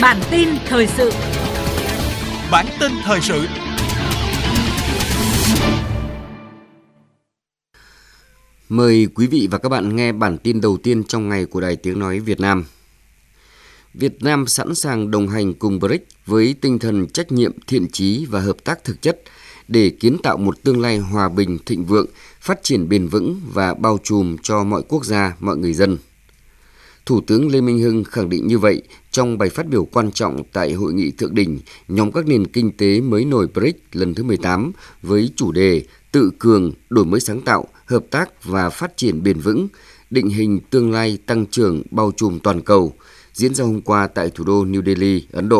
Bản tin thời sự. Bản tin thời sự. Mời quý vị và các bạn nghe bản tin đầu tiên trong ngày của Đài Tiếng Nói Việt Nam. Việt Nam sẵn sàng đồng hành cùng BRICS với tinh thần trách nhiệm, thiện chí và hợp tác thực chất để kiến tạo một tương lai hòa bình, thịnh vượng, phát triển bền vững và bao trùm cho mọi quốc gia, mọi người dân. Thủ tướng Lê Minh Hưng khẳng định như vậy trong bài phát biểu quan trọng tại Hội nghị Thượng đỉnh nhóm các nền kinh tế mới nổi BRICS lần thứ 18 với chủ đề Tự cường, đổi mới sáng tạo, hợp tác và phát triển bền vững, định hình tương lai tăng trưởng bao trùm toàn cầu, diễn ra hôm qua tại thủ đô New Delhi, Ấn Độ.